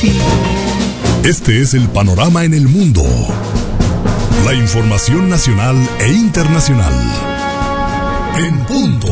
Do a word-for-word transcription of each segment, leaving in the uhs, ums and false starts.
contigo. Este es el panorama en el mundo. La información nacional e internacional. En punto.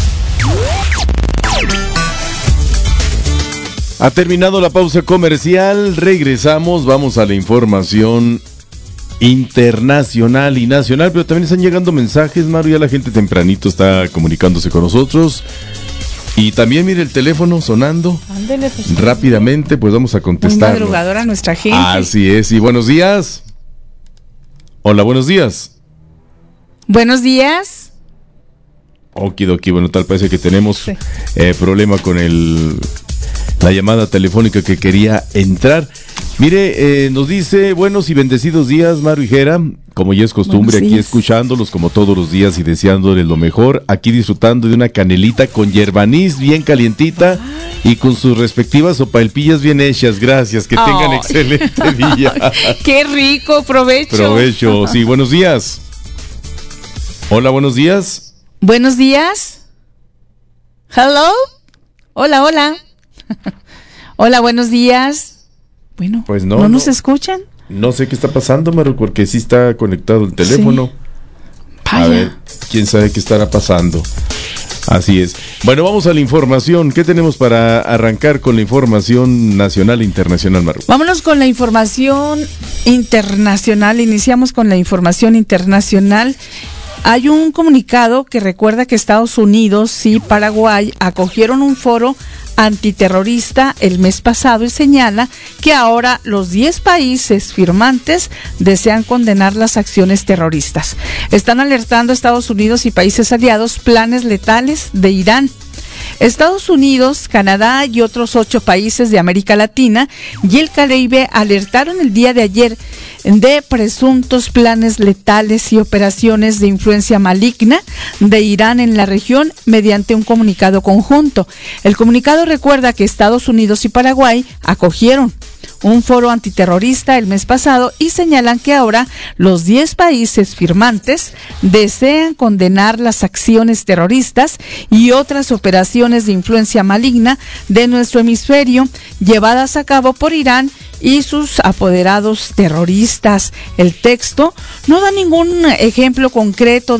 Ha terminado la pausa comercial, regresamos, vamos a la información internacional y nacional, pero también están llegando mensajes, Maru, ya la gente tempranito está comunicándose con nosotros. Y también mire el teléfono sonando. Ándele, pues, rápidamente, pues vamos a contestar. Muy madrugadora nuestra gente. Así es, y buenos días. Hola, buenos días. Buenos días. Okidoki, bueno, tal parece que tenemos Sí. eh, problema con el la llamada telefónica que quería entrar. Mire, eh, nos dice, buenos y bendecidos días, Maru y Jera, como ya es costumbre, aquí escuchándolos como todos los días y deseándoles lo mejor, aquí disfrutando de una canelita con yerbanís bien calientita y con sus respectivas sopaipillas bien hechas. Gracias, que Oh. tengan excelente día. ¡Qué rico! Provecho. Provecho, sí, buenos días. Hola, buenos días. Buenos días. Hello. Hola, hola. Hola, buenos días. Bueno, Pues no, ¿no, no. nos escuchan? No sé qué está pasando, Maru, porque sí está conectado el teléfono. Vaya. A ver, quién sabe qué estará pasando. Así es. Bueno, vamos a la información. ¿Qué tenemos para arrancar con la información nacional e internacional, Maru? Vámonos con la información internacional. Iniciamos con la información internacional. Hay un comunicado que recuerda que Estados Unidos y Paraguay acogieron un foro antiterrorista el mes pasado y señala que ahora los diez países firmantes desean condenar las acciones terroristas. Están alertando a Estados Unidos y países aliados planes letales de Irán. Estados Unidos, Canadá y otros ocho países de América Latina y el Caribe alertaron el día de ayer de presuntos planes letales y operaciones de influencia maligna de Irán en la región mediante un comunicado conjunto. El comunicado recuerda que Estados Unidos y Paraguay acogieron un foro antiterrorista el mes pasado y señalan que ahora los diez países firmantes desean condenar las acciones terroristas y otras operaciones de influencia maligna de nuestro hemisferio llevadas a cabo por Irán y sus apoderados terroristas. El texto no da ningún ejemplo concreto